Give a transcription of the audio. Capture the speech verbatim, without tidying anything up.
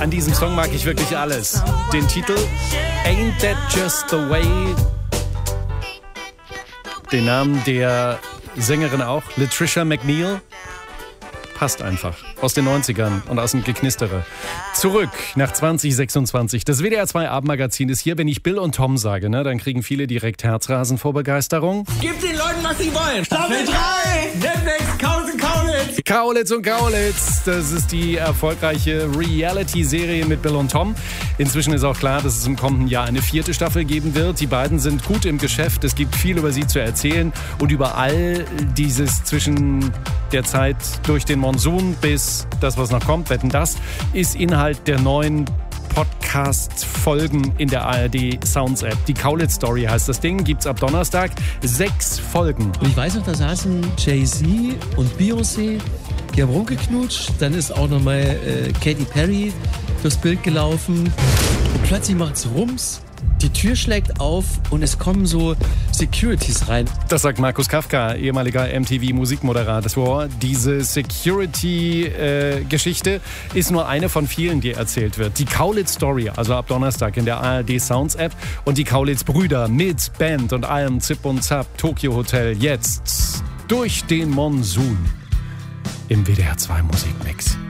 An diesem Song mag ich wirklich alles. Den Titel Ain't That Just the Way? Den Namen der Sängerin auch, Latricia McNeil. Passt einfach. Aus den neunzigern und aus dem Geknistere. Zurück nach zwanzig sechsundzwanzig. Das W D R zwei Abendmagazin ist hier. Wenn ich Bill und Tom sage, ne, dann kriegen viele direkt Herzrasen vor Begeisterung. Gib den Leuten, was sie wollen. Staffel drei! Netflix, Kaulitz und Kaulitz! Kaulitz und Kaulitz. Das ist die erfolgreiche Reality-Serie mit Bill und Tom. Inzwischen ist auch klar, dass es im kommenden Jahr eine vierte Staffel geben wird. Die beiden sind gut im Geschäft. Es gibt viel über sie zu erzählen. Und über all dieses zwischen der Zeit durch den Monsun bis das, was noch kommt, wetten das, ist Inhalt der neuen Podcast-Folgen in der A R D Sounds App. Die Kaulitz Story heißt das Ding, gibt's ab Donnerstag. Sechs Folgen. Und ich weiß noch, da saßen Jay-Z und Beyoncé, die haben rumgeknutscht. Dann ist auch nochmal äh, Katy Perry durchs Bild gelaufen. Und plötzlich macht's Rums. Die Tür schlägt auf und es kommen so Securities rein. Das sagt Markus Kafka, ehemaliger M T V-Musikmoderator. Diese Security-Geschichte äh, ist nur eine von vielen, die erzählt wird. Die Kaulitz Story, also ab Donnerstag in der A R D Sounds App. Und die Kaulitz Brüder mit Band und allem Zip und Zap, Tokyo Hotel, jetzt durch den Monsun im W D R zwei Musikmix.